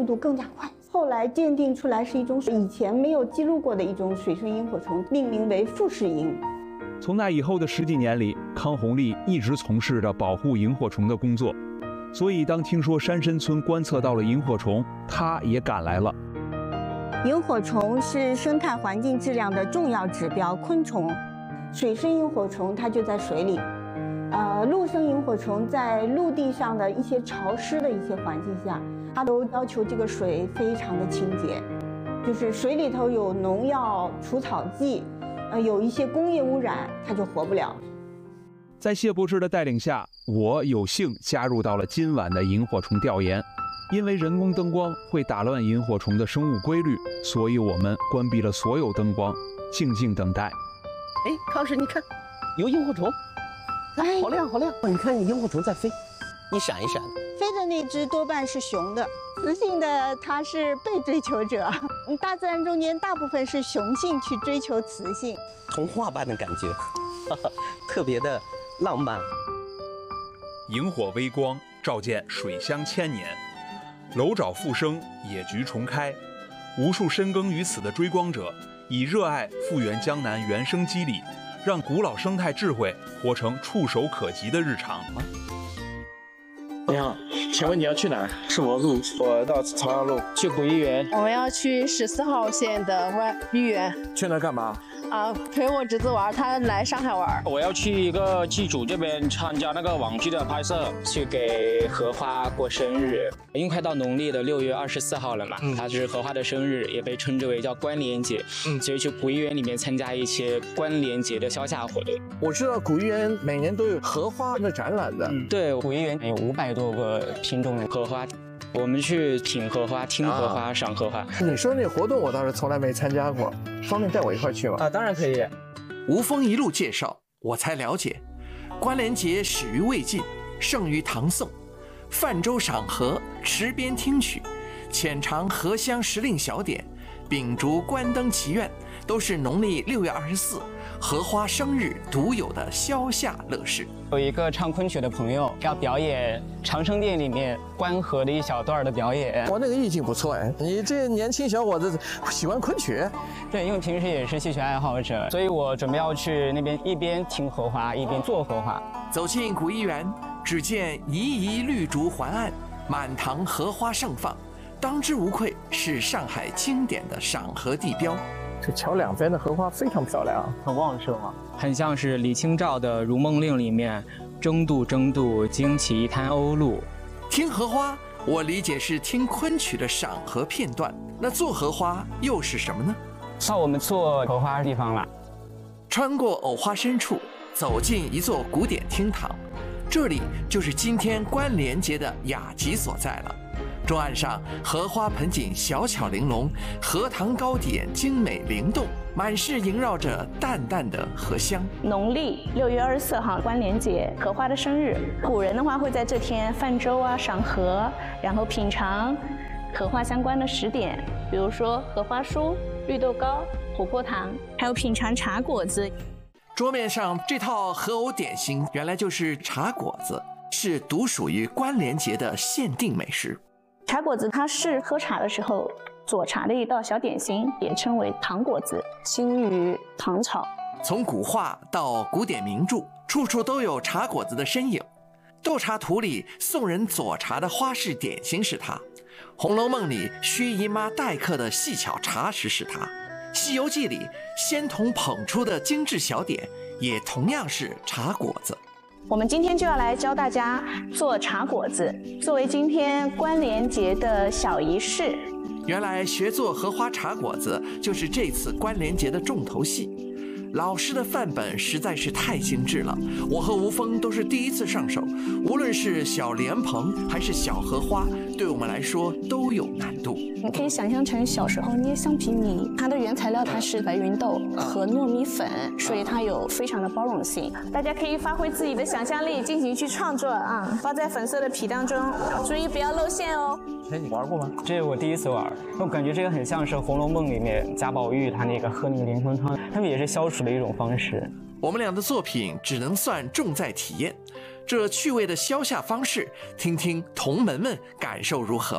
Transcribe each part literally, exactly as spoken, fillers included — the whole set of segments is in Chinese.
速度更加快。后来鉴定出来是一种以前没有记录过的一种水生萤火虫，命名为富士萤。 从那以后的十几年里，康红丽一直从事着保护萤火虫的工作，所以当听说山参村观测到了萤火虫，她也赶来了。 萤火虫是生态环境质量的重要指标昆虫，水生萤火虫它就在水里。呃，陆生萤火虫在陆地上的一些潮湿的一些环境下，它都要求这个水非常的清洁，就是水里头有农药、除草剂，呃，有一些工业污染，它就活不了。 在谢博士的带领下，我有幸加入到了今晚的萤火虫调研。因为人工灯光会打乱萤火虫的生物规律，所以我们关闭了所有灯光，静静等待。 哎，康师，你看，有萤火虫。 哎， 好亮好亮！你看，萤火虫在飞，一闪一闪的。 飞的那只多半是雄的，雌性的它是被追求者。大自然中间大部分是雄性去追求雌性， 童话般的感觉，哈哈，特别的浪漫。 萤火微光照见水乡千年，楼沼复生，野菊重开。无数深耕于此的追光者，以热爱复原江南原生肌理，让古老生态智慧活成触手可及的日常。 你好，请问你要去哪儿？ 是我路，我到朝阳路去古医园。 我们要去十四号线的外医院。 去那干嘛？ 啊，陪我侄子玩，他来上海玩。 我要去一个剧组这边参加那个网剧的拍摄，去给荷花过生日。因为快到农历的六月二十四号了嘛，嗯、它是荷花的生日，也被称之为叫关联节。嗯，所以去古医园里面参加一些关联节的销价活动。 我知道古医园每年都有荷花的展览的。 嗯、对，古医园有五百多个品种的荷花。我们去品荷花、听荷花、啊、赏荷花。 你说那活动我倒是从来没参加过，方便带我一块去吗？ 啊，当然可以。 吴峰一路介绍，我才了解，关联节始于魏晋，盛于唐宋。泛舟赏荷，池边听曲，浅尝荷香时令小点，秉烛观灯祈愿，都是农历六月二十四荷花生日独有的消夏乐事。 有一个唱昆曲的朋友要表演长生殿里面观荷的一小段的表演。 我那个意境不错哎，你这年轻小伙子喜欢昆曲？ 对，因为平时也是戏曲爱好者，所以我准备要去那边一边听荷花一边做荷花。 走进古医园，只见猗猗绿竹环岸，满堂荷花盛放，当之无愧是上海经典的赏荷地标。 这桥两边的荷花非常漂亮，很旺盛啊， 很像是李清照的《如梦令》里面“争渡争渡，惊起一滩鸥鹭”。 听荷花，我理解是听昆曲的赏荷片段，那做荷花又是什么呢？ 到我们做荷花的地方了。 穿过藕花深处，走进一座古典厅堂，这里就是今天关联节的雅集所在了。桌案上荷花盆景小巧玲珑，荷塘糕点精美灵动，满室萦绕着淡淡的荷香。 农历六月二十四号关联节，荷花的生日，古人的话会在这天泛舟啊、赏荷，然后品尝荷花相关的食点，比如说荷花酥、绿豆糕、琥珀糖，还有品尝茶果子。 桌面上这套荷藕点心原来就是茶果子，是独属于关联节的限定美食。 茶果子它是喝茶的时候佐茶的一道小点心，也称为糖果子，兴于唐朝。 从古画到古典名著，处处都有茶果子的身影。斗茶图里宋人佐茶的花式点心是它，《红楼梦》里薛姨妈待客的细巧茶食是它，《西游记》里仙童捧出的精致小点也同样是茶果子。 我们今天就要来教大家做茶果子，作为今天关联节的小仪式。 原来学做荷花茶果子就是这次关联节的重头戏。老师的范本实在是太精致了，我和吴峰都是第一次上手，无论是小莲蓬还是小荷花，对我们来说都有难度。 你可以想象成小时候捏橡皮泥，它的原材料它是白芸豆和糯米粉，所以它有非常的包容性。大家可以发挥自己的想象力进行去创作啊，包在粉色的皮当中，注意不要露馅哦。 哎，你玩过吗？ 这是我第一次玩，我感觉这个很像是《红楼梦》里面贾宝玉他那个喝那个莲蓬汤，他们也是消暑的一种方式。 我们俩的作品只能算重在体验，这趣味的消夏方式，听听同门们感受如何吧。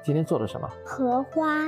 今天做了什么？ 荷花。